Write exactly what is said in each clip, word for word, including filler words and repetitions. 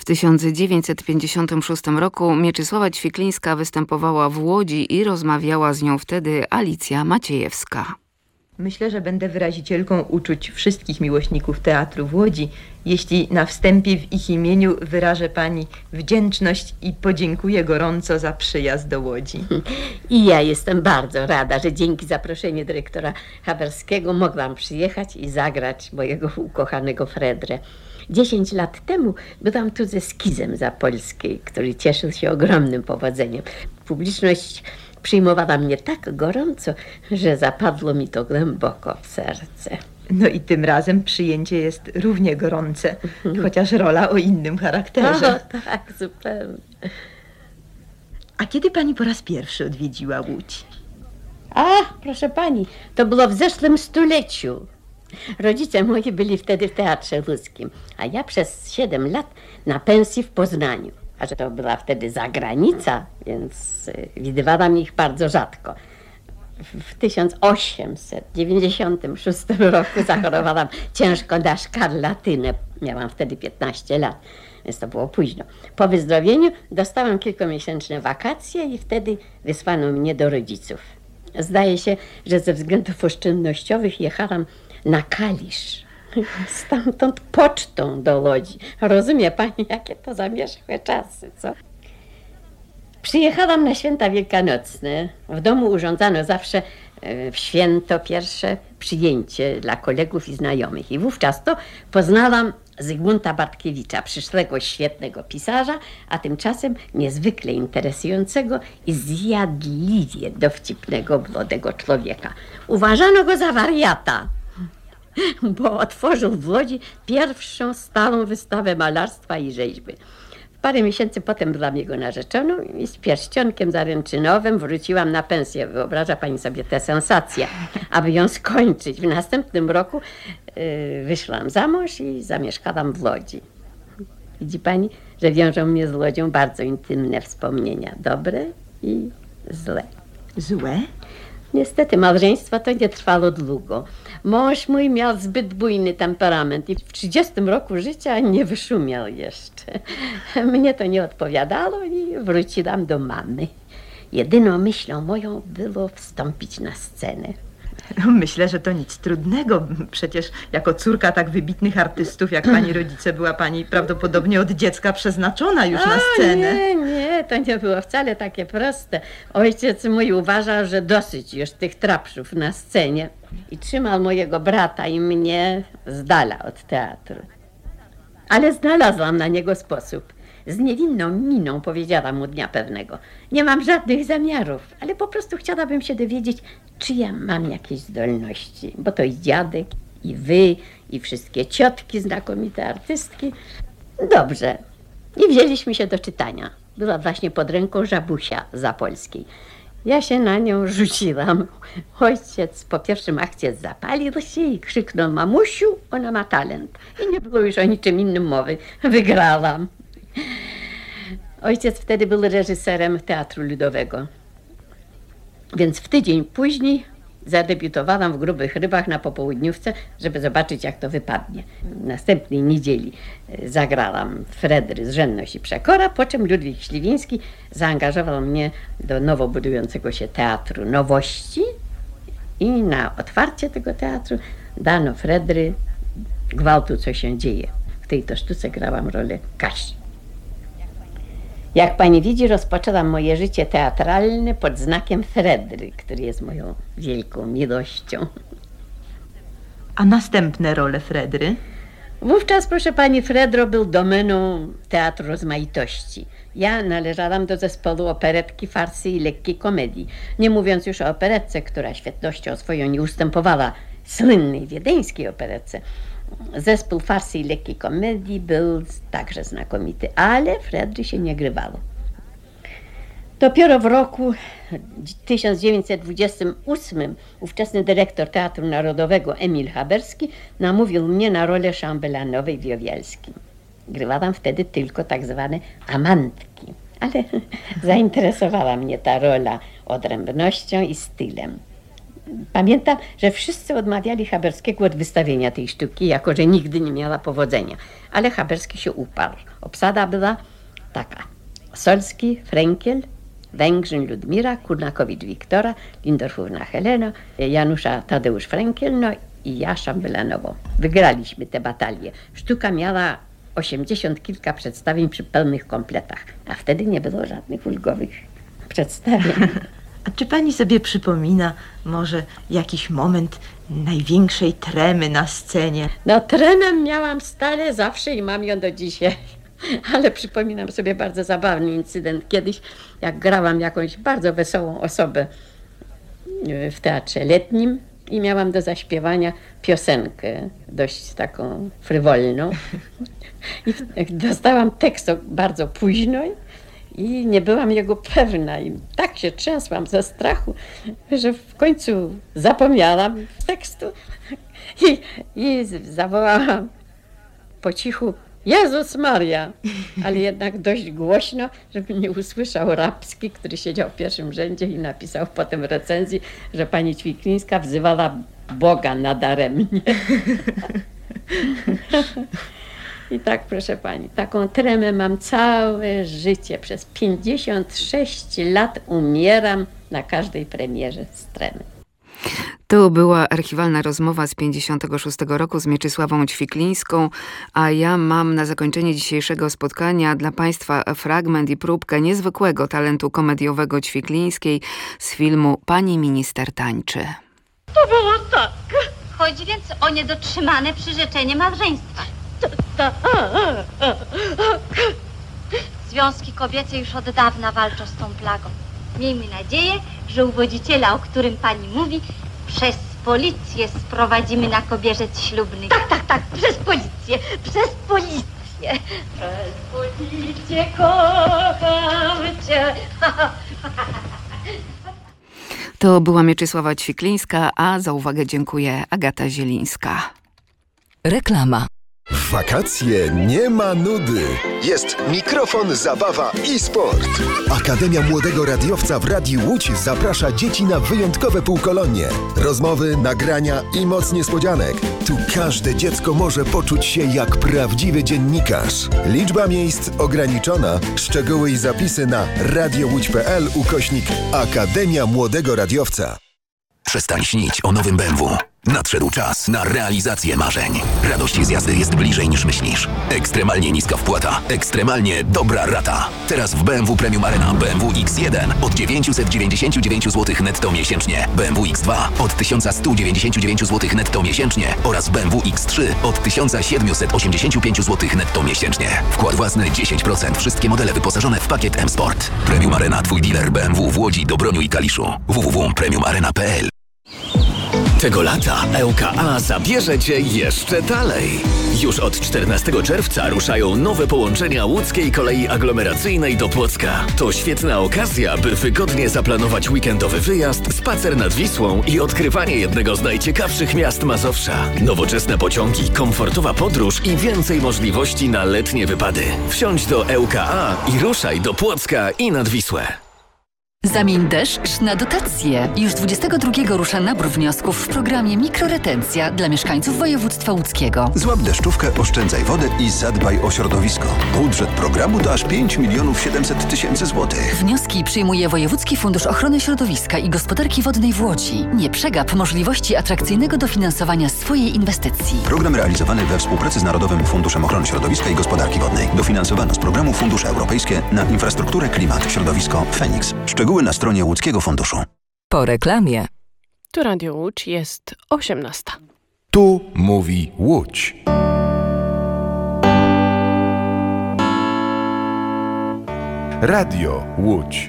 W tysiąc dziewięćset pięćdziesiątym szóstym roku Mieczysława Ćwiklińska występowała w Łodzi i rozmawiała z nią wtedy Alicja Maciejewska. Myślę, że będę wyrazicielką uczuć wszystkich miłośników teatru w Łodzi, jeśli na wstępie w ich imieniu wyrażę pani wdzięczność i podziękuję gorąco za przyjazd do Łodzi. I ja jestem bardzo rada, że dzięki zaproszeniu dyrektora Haberskiego mogłam przyjechać i zagrać mojego ukochanego Fredrę. Dziesięć lat temu byłam tu ze skizem zapolskiej, który cieszył się ogromnym powodzeniem. Publiczność przyjmowała mnie tak gorąco, że zapadło mi to głęboko w serce. No i tym razem przyjęcie jest równie gorące, chociaż rola o innym charakterze. O, tak, zupełnie. A kiedy pani po raz pierwszy odwiedziła Łódź? A, proszę pani, to było w zeszłym stuleciu. Rodzice moi byli wtedy w Teatrze Łódzkim, a ja przez siedem lat na pensji w Poznaniu. A że to była wtedy zagranica, więc widywałam ich bardzo rzadko. W tysiąc osiemset dziewięćdziesiątym szóstym roku zachorowałam ciężko na szkarlatynę. Miałam wtedy piętnaście lat, więc to było późno. Po wyzdrowieniu dostałam kilkumiesięczne wakacje i wtedy wysłano mnie do rodziców. Zdaje się, że ze względów oszczędnościowych jechałam na Kalisz. Stamtąd pocztą do Łodzi. Rozumie pani, jakie to zamierzchłe czasy, co? Przyjechałam na święta wielkanocne. W domu urządzano zawsze w święto pierwsze przyjęcie dla kolegów i znajomych. I wówczas to poznałam Zygmunta Bartkiewicza, przyszłego świetnego pisarza, a tymczasem niezwykle interesującego i zjadliwie dowcipnego młodego człowieka. Uważano go za wariata, bo otworzył w Łodzi pierwszą stałą wystawę malarstwa i rzeźby. Parę miesięcy potem byłam jego narzeczoną i z pierścionkiem zaręczynowym wróciłam na pensję. Wyobraża pani sobie tę sensację. Aby ją skończyć, w następnym roku yy, wyszłam za mąż i zamieszkałam w Łodzi. Widzi pani, że wiążą mnie z Łodzią bardzo intymne wspomnienia, dobre i złe. Złe? Niestety małżeństwo to nie trwało długo. Mąż mój miał zbyt bujny temperament i w trzydziestym roku życia nie wyszumiał jeszcze. Mnie to nie odpowiadało i wróciłam do mamy. Jedyną myślą moją było wstąpić na scenę. Myślę, że to nic trudnego. Przecież jako córka tak wybitnych artystów jak pani rodzice była pani prawdopodobnie od dziecka przeznaczona już A, na scenę. Nie, nie, to nie było wcale takie proste. Ojciec mój uważał, że dosyć już tych trapszów na scenie i trzymał mojego brata i mnie z dala od teatru. Ale znalazłam na niego sposób. Z niewinną miną powiedziałam mu dnia pewnego: nie mam żadnych zamiarów, ale po prostu chciałabym się dowiedzieć, czy ja mam jakieś zdolności, bo to i dziadek, i wy, i wszystkie ciotki, znakomite artystki. Dobrze. I wzięliśmy się do czytania. Była właśnie pod ręką Żabusia Zapolskiej. Ja się na nią rzuciłam. Ojciec po pierwszym akcie zapalił się i krzyknął: mamusiu, ona ma talent. I nie było już o niczym innym mowy. Wygrałam. Ojciec wtedy był reżyserem Teatru Ludowego. Więc w tydzień później zadebiutowałam w Grubych Rybach na popołudniówce, żeby zobaczyć, jak to wypadnie. Następnej niedzieli zagrałam Fredry z Żenność i Przekora, po czym Ludwik Śliwiński zaangażował mnie do nowo budującego się Teatru Nowości i na otwarcie tego teatru dano Fredry Gwałtu, co się dzieje. W tej to sztuce grałam rolę Kasi. Jak pani widzi, rozpoczęłam moje życie teatralne pod znakiem Fredry, który jest moją wielką miłością. A następne role Fredry? Wówczas, proszę pani, Fredro był domeną Teatru Rozmaitości. Ja należałam do zespołu operetki, farsy i lekkiej komedii. Nie mówiąc już o operetce, która świetnością swoją nie ustępowała słynnej wiedeńskiej operetce. Zespół farsy i lekkiej komedii był także znakomity, ale Fredry się nie grywało. Dopiero w roku tysiąc dziewięćset dwudziestym ósmym ówczesny dyrektor Teatru Narodowego Emil Haberski namówił mnie na rolę szambelanowej w Jowielskim. Grywałam wtedy tylko tak zwane amantki, ale zainteresowała mnie ta rola odrębnością i stylem. pamiętam, że wszyscy odmawiali Haberskiego od wystawienia tej sztuki, jako że nigdy nie miała powodzenia. Ale Haberski się uparł. Obsada była taka. Solski, Frenkiel, Węgrzyn Ludmira, Kurnakowicz Wiktora, Lindorfówna Helena, Janusza Tadeusz Frenkiel, no i ja Szambelanowo. Wygraliśmy tę batalię. Sztuka miała osiemdziesiąt kilka przedstawień przy pełnych kompletach, a wtedy nie było żadnych ulgowych przedstawień. A czy pani sobie przypomina może jakiś moment największej tremy na scenie? No tremę miałam stale zawsze i mam ją do dzisiaj. Ale przypominam sobie bardzo zabawny incydent. Kiedyś, jak grałam jakąś bardzo wesołą osobę w teatrze letnim i miałam do zaśpiewania piosenkę dość taką frywolną. I dostałam tekst bardzo późno i nie byłam jego pewna. I tak się trzęsłam ze strachu, że w końcu zapomniałam tekstu i, i zawołałam po cichu: Jezus Maria, ale jednak dość głośno, żeby nie usłyszał Rabski, który siedział w pierwszym rzędzie i napisał potem w recenzji, że pani Ćwiklińska wzywała Boga nadaremnie. I tak, proszę pani, taką tremę mam całe życie. Przez pięćdziesiąt sześć lat umieram na każdej premierze z tremy. To była archiwalna rozmowa z pięćdziesiątego szóstego roku z Mieczysławą Ćwiklińską, a ja mam na zakończenie dzisiejszego spotkania dla Państwa fragment i próbkę niezwykłego talentu komediowego Ćwiklińskiej z filmu Pani minister tańczy. To było tak. Chodzi więc o niedotrzymane przyrzeczenie małżeństwa. Ta, a, a, a. Związki kobiece już od dawna walczą z tą plagą. Miejmy nadzieję, że uwodziciela, o którym pani mówi, przez policję sprowadzimy na kobierzec ślubny. Tak, tak, tak, przez policję, przez policję. Przez policję kocham cię. To była Mieczysława Ćwiklińska, a za uwagę dziękuję Agata Zielińska. Reklama. W wakacje nie ma nudy. Jest mikrofon, zabawa i sport. Akademia Młodego Radiowca w Radiu Łódź zaprasza dzieci na wyjątkowe półkolonie. Rozmowy, nagrania i moc niespodzianek. Tu każde dziecko może poczuć się jak prawdziwy dziennikarz. Liczba miejsc ograniczona. Szczegóły i zapisy na radiołódź.pl ukośnik Akademia Młodego Radiowca. Przestań śnić o nowym B M W. Nadszedł czas na realizację marzeń. Radość z jazdy jest bliżej niż myślisz. Ekstremalnie niska wpłata. Ekstremalnie dobra rata. Teraz w B M W Premium Arena B M W X jeden od dziewięćset dziewięćdziesiąt dziewięć złotych netto miesięcznie. B M W X dwa od tysiąc sto dziewięćdziesiąt dziewięć złotych netto miesięcznie. Oraz B M W X trzy od tysiąc siedemset osiemdziesiąt pięć złotych netto miesięcznie. Wkład własny dziesięć procent. Wszystkie modele wyposażone w pakiet M-Sport. Premium Arena, twój dealer B M W w Łodzi, Dobroniu i Kaliszu. w w w kropka premium arena kropka p l. Tego lata E U K A zabierze Cię jeszcze dalej. Już od czternastego czerwca ruszają nowe połączenia łódzkiej kolei aglomeracyjnej do Płocka. To świetna okazja, by wygodnie zaplanować weekendowy wyjazd, spacer nad Wisłą i odkrywanie jednego z najciekawszych miast Mazowsza. Nowoczesne pociągi, komfortowa podróż i więcej możliwości na letnie wypady. Wsiądź do E U K A i ruszaj do Płocka i nad Wisłę. Zamień deszcz na dotacje. Już dwudziestego drugiego rusza nabór wniosków w programie Mikroretencja dla mieszkańców województwa łódzkiego. Złap deszczówkę, oszczędzaj wodę i zadbaj o środowisko. Budżet programu to aż pięć milionów siedemset tysięcy złotych. Wnioski przyjmuje Wojewódzki Fundusz Ochrony Środowiska i Gospodarki Wodnej w Łodzi. Nie przegap możliwości atrakcyjnego dofinansowania swojej inwestycji. Program realizowany we współpracy z Narodowym Funduszem Ochrony Środowiska i Gospodarki Wodnej. Dofinansowano z programu Fundusze Europejskie na infrastrukturę, klimat, środowisko, Feniks. Szczegóły na stronie Łódzkiego Funduszu. Po reklamie. Tu Radio Łódź, jest osiemnasta. Tu mówi Łódź. Radio Łódź.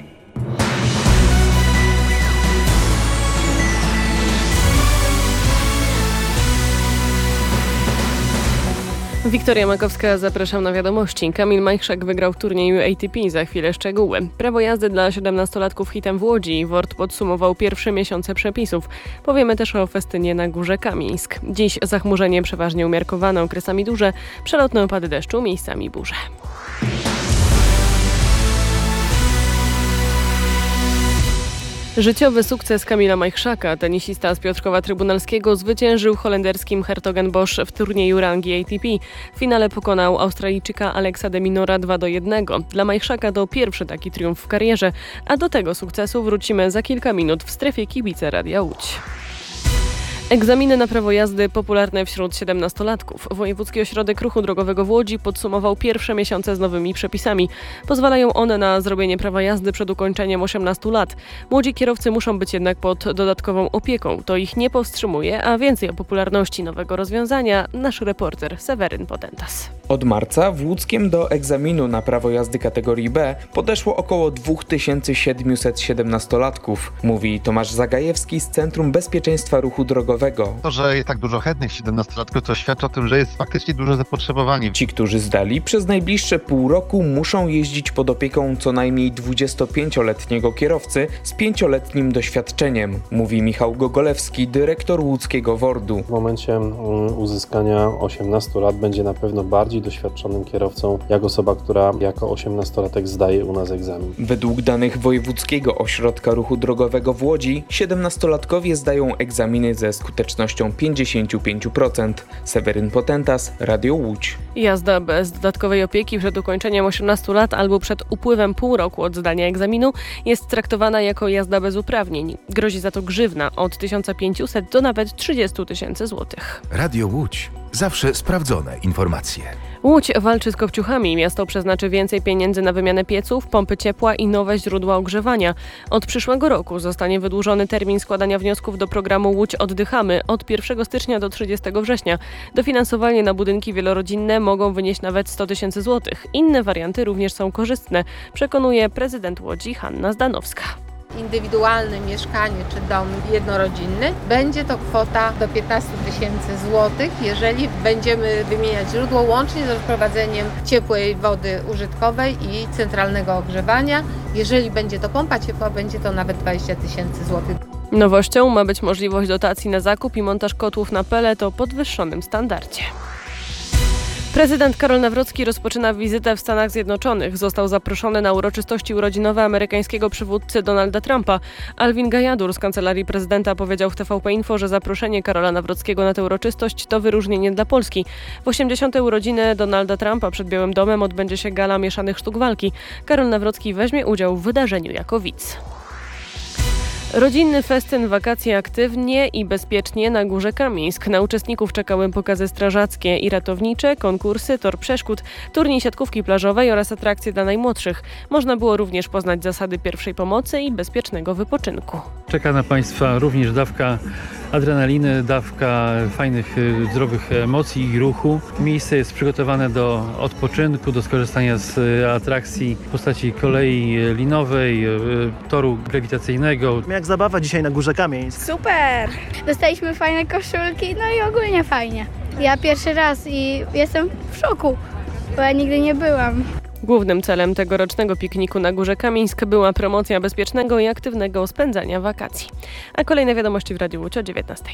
Wiktoria Makowska, zapraszam na wiadomości. Kamil Majchrzak wygrał w turnieju A T P, za chwilę szczegóły. Prawo jazdy dla siedemnastolatków hitem w Łodzi. W O R T podsumował pierwsze miesiące przepisów. Powiemy też o festynie na Górze Kamieńsk. Dziś zachmurzenie przeważnie umiarkowane, okresami duże, przelotne opady deszczu, miejscami burze. Życiowy sukces Kamila Majchrzaka. Tenisista z Piotrkowa Trybunalskiego zwyciężył holenderskim Hertogenbosch w turnieju rangi A T P. W finale pokonał Australijczyka Alexa de Minaura dwa do jednego. Dla Majchrzaka to pierwszy taki triumf w karierze, a do tego sukcesu wrócimy za kilka minut w strefie kibice Radia Łódź. Egzaminy na prawo jazdy popularne wśród siedemnastolatków. Wojewódzki Ośrodek Ruchu Drogowego w Łodzi podsumował pierwsze miesiące z nowymi przepisami. Pozwalają one na zrobienie prawa jazdy przed ukończeniem osiemnastu lat. Młodzi kierowcy muszą być jednak pod dodatkową opieką. To ich nie powstrzymuje, a więcej o popularności nowego rozwiązania nasz reporter Seweryn Potentas. Od marca w Łódzkiem do egzaminu na prawo jazdy kategorii B podeszło około dwa tysiące siedemset siedemnastolatków, mówi Tomasz Zagajewski z Centrum Bezpieczeństwa Ruchu Drogowego. To, że jest tak dużo chętnych siedemnastolatków, to świadczy o tym, że jest faktycznie duże zapotrzebowanie. Ci, którzy zdali, przez najbliższe pół roku muszą jeździć pod opieką co najmniej dwudziestopięcioletniego kierowcy z pięcioletnim doświadczeniem, mówi Michał Gogolewski, dyrektor łódzkiego WORD-u. W momencie uzyskania osiemnastu lat będzie na pewno bardziej doświadczonym kierowcą, jak osoba, która jako osiemnastolatek zdaje u nas egzamin. Według danych Wojewódzkiego Ośrodka Ruchu Drogowego w Łodzi, siedemnastolatkowie zdają egzaminy ze skutecznością pięćdziesiąt pięć procent. Seweryn Potentas, Radio Łódź. Jazda bez dodatkowej opieki przed ukończeniem osiemnastu lat albo przed upływem pół roku od zdania egzaminu jest traktowana jako jazda bez uprawnień. Grozi za to grzywna od tysiąc pięćset do nawet trzydzieści tysięcy złotych. Radio Łódź. Zawsze sprawdzone informacje. Łódź walczy z kopciuchami. Miasto przeznaczy więcej pieniędzy na wymianę pieców, pompy ciepła i nowe źródła ogrzewania. Od przyszłego roku zostanie wydłużony termin składania wniosków do programu Łódź Oddychamy od pierwszego stycznia do trzydziestego września. Dofinansowanie na budynki wielorodzinne mogą wynieść nawet sto tysięcy złotych. Inne warianty również są korzystne, przekonuje prezydent Łodzi Hanna Zdanowska. Indywidualne mieszkanie czy dom jednorodzinny, będzie to kwota do piętnaście tysięcy złotych, jeżeli będziemy wymieniać źródło łącznie z wprowadzeniem ciepłej wody użytkowej i centralnego ogrzewania. Jeżeli będzie to pompa ciepła, będzie to nawet dwadzieścia tysięcy złotych. Nowością ma być możliwość dotacji na zakup i montaż kotłów na pelet o podwyższonym standardzie. Prezydent Karol Nawrocki rozpoczyna wizytę w Stanach Zjednoczonych. Został zaproszony na uroczystości urodzinowe amerykańskiego przywódcy Donalda Trumpa. Alvin Gajadur z Kancelarii Prezydenta powiedział w T V P Info, że zaproszenie Karola Nawrockiego na tę uroczystość to wyróżnienie dla Polski. W osiemdziesiąte urodziny Donalda Trumpa przed Białym Domem odbędzie się gala mieszanych sztuk walki. Karol Nawrocki weźmie udział w wydarzeniu jako widz. Rodzinny festyn, wakacje aktywnie i bezpiecznie na Górze Kamińsk. Na uczestników czekały pokazy strażackie i ratownicze, konkursy, tor przeszkód, turniej siatkówki plażowej oraz atrakcje dla najmłodszych. Można było również poznać zasady pierwszej pomocy i bezpiecznego wypoczynku. Czeka na Państwa również dawka adrenaliny, dawka fajnych, zdrowych emocji i ruchu. Miejsce jest przygotowane do odpoczynku, do skorzystania z atrakcji w postaci kolei linowej, toru grawitacyjnego. Jak zabawa dzisiaj na Górze Kamieńsk. Super! Dostaliśmy fajne koszulki, no i ogólnie fajnie. Ja pierwszy raz i jestem w szoku, bo ja nigdy nie byłam. Głównym celem tegorocznego pikniku na Górze Kamieńsk była promocja bezpiecznego i aktywnego spędzania wakacji. A kolejne wiadomości w Radiu Łódź o dziewiętnastej.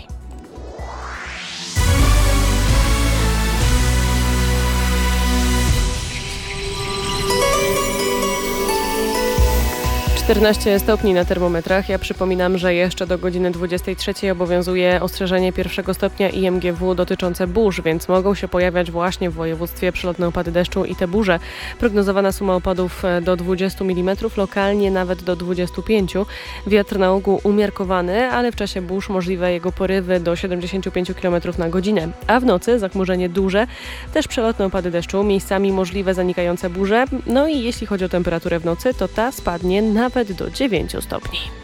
czternaście stopni na termometrach. Ja przypominam, że jeszcze do godziny dwudziestej trzeciej obowiązuje ostrzeżenie pierwszego stopnia I M G W dotyczące burz, więc mogą się pojawiać właśnie w województwie przelotne opady deszczu i te burze. Prognozowana suma opadów do dwudziestu milimetrów, lokalnie nawet do dwudziestu pięciu. Wiatr na ogół umiarkowany, ale w czasie burz możliwe jego porywy do siedemdziesięciu pięciu kilometrów na godzinę. A w nocy zachmurzenie duże, też przelotne opady deszczu, miejscami możliwe zanikające burze. No i jeśli chodzi o temperaturę w nocy, to ta spadnie nawet do dziewięciu stopni.